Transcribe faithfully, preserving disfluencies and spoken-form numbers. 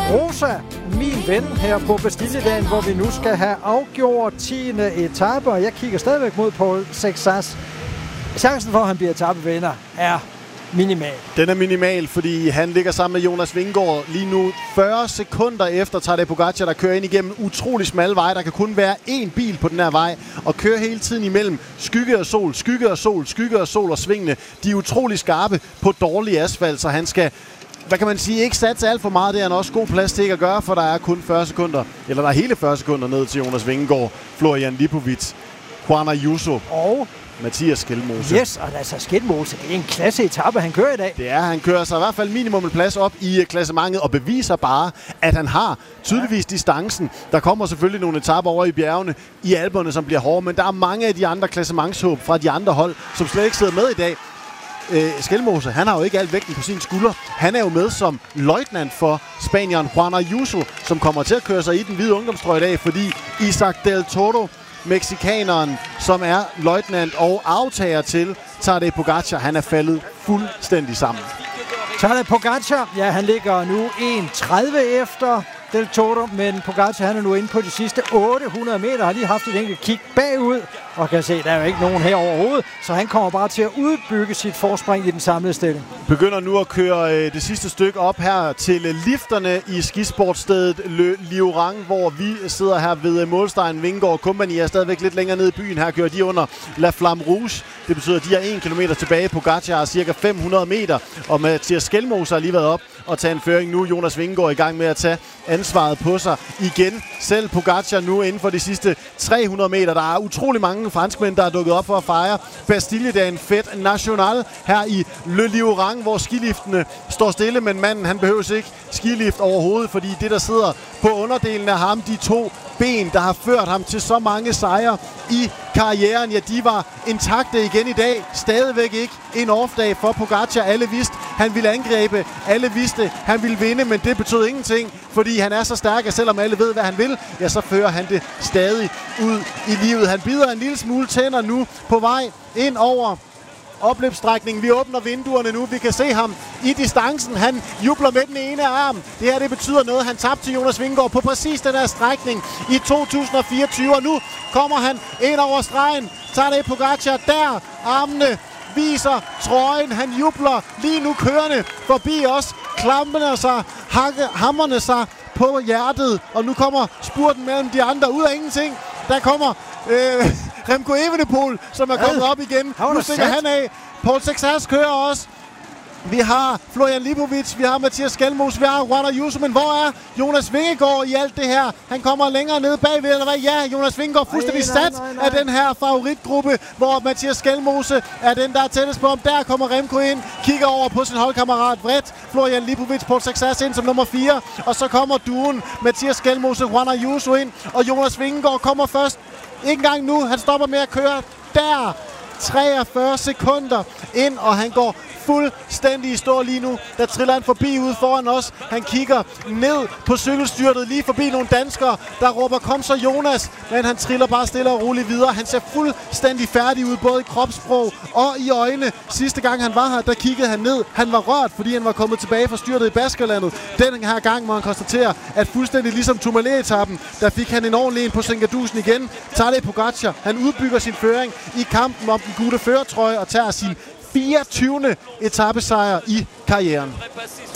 Rosa, min ven her på Bastilledagen, hvor vi nu skal have afgjort tiende etape, og jeg kigger stadigvæk mod Paul Sexas. Chancen for, at han bliver etapevinder, er minimal. Den er minimal, fordi han ligger sammen med Jonas Vingegaard lige nu fyrre sekunder efter Tadej Pogačar, der kører ind igennem utrolig smalle veje. Der kan kun være én bil på den her vej, og kører hele tiden imellem skygge og sol, skygge og sol, skygge og sol og svingene. De er utrolig skarpe på dårlig asfalt, så han skal, hvad kan man sige, ikke satse alt for meget. Det er han også god plads til ikke at gøre, for der er kun fyrre sekunder, eller der er hele fyrre sekunder ned til Jonas Vingegaard, Florian Lipovic, Juan Ayuso og Mathias Skelmose. Yes, og altså Skelmose, det er en klasse etape, han kører i dag. Det er, han kører sig i hvert fald minimum en plads op i klassementet og beviser bare, at han har tydeligvis distancen. Der kommer selvfølgelig nogle etaper over i bjergene, i Alperne, som bliver hårde, men der er mange af de andre klassementshåb fra de andre hold, som slet ikke sidder med i dag. Øh, Skelmose, han har jo ikke alt vægten på sine skuldre. Han er jo med som løjtnant for spanieren Juan Ayuso, som kommer til at køre sig i den hvide ungdomstrøje i dag, fordi Isaac Del Toro, mexikaneren, som er løjtnant og aftager til Tadej Pogačar, han er faldet fuldstændig sammen. Tadej Pogačar, ja, han ligger nu en tredive efter Del Toro, men Pogačar, han er nu inde på de sidste otte hundrede meter, har lige haft et enkelt kig bagud, og kan se, der er jo ikke nogen her overhovedet, så han kommer bare til at udbygge sit forspring i den samlede stilling. Begynder nu at køre øh, det sidste stykke op her til øh, lifterne i skisportstedet Le Liorang, hvor vi sidder her ved målstregen. Vingegaard Company er stadigvæk lidt længere nede i byen. Her kører de under La Flamme Rouge. Det betyder, at de er en kilometer tilbage. Pogačar er cirka fem hundrede meter, og Mathias Skelmose har lige været op og tage en føring nu. Jonas Vingegaard er i gang med at tage ansvaret på sig igen. Selv Pogačar nu inden for de sidste tre hundrede meter. Der er utrolig mange franskmænd, der er dukket op for at fejre Bastilledagen Fête National her i Le Liorang, hvor skiliftene står stille, men manden, han behøver ikke skilift overhovedet, fordi det, der sidder på underdelen af ham, de to ben, der har ført ham til så mange sejre i karrieren, ja, de var intakte igen i dag. Stadigvæk ikke en off-dag for Pogačar. Alle vidste, han ville angribe. Alle vidste, han ville vinde, men det betød ingenting, fordi han er så stærk, at selvom alle ved, hvad han vil, ja, så fører han det stadig ud i livet. Han bider en lille smule tænder nu på vej ind over opløbsstrækningen. Vi åbner vinduerne nu. Vi kan se ham i distancen. Han jubler med den ene arm. Det her, det betyder noget. Han tabte til Jonas Vingegaard på præcis den her strækning i to tusind og fireogtyve. Og nu kommer han ind over stregen. Tadej Pogačar der. Armene viser trøjen. Han jubler lige nu kørende forbi os. Klamperne sig, hakke, hammerne sig på hjertet. Og nu kommer spurten mellem de andre ud af ingenting. Der kommer øh, Remco Evenepoel, som er kommet op igen. Nu stikker han af. Paul Sexas kører også. Vi har Florian Lipovic, vi har Mathias Skelmose, vi har Juan Ayuso, men hvor er Jonas Vingegaard i alt det her? Han kommer længere ned bagved, eller hvad? Ja, Jonas Vingegaard fuldstændig sat af den her favoritgruppe, hvor Mathias Skelmose er den, der er tættest på ham. Der kommer Remco ind, kigger over på sin holdkammerat Vredt, Florian Lipovic, Paul Sexas ind som nummer fire, og så kommer duen Mathias Skelmose, Juan Ayuso ind, og Jonas Vingegaard kommer først. Ikke engang nu, han stopper med at køre der. treogfyrre sekunder ind, og han går fuldstændig i stå lige nu. Der triller han forbi ude foran os. Han kigger ned på cykelstyrtet, lige forbi nogle danskere, der råber, kom så Jonas, men han triller bare stille og roligt videre. Han ser fuldstændig færdig ud, både i kropssprog og i øjne. Sidste gang han var her, der kiggede han ned. Han var rørt, fordi han var kommet tilbage fra styrtet i Baskerlandet. Den her gang må han konstatere, at fuldstændig ligesom Tourmalet-etappen, der fik han en ordentlig en på Sengadusen igen. Tadej Pogačar, han udbygger sin føring i kampen om den gule førertrøje og tager sin fireogtyvende etapesejr i karrieren.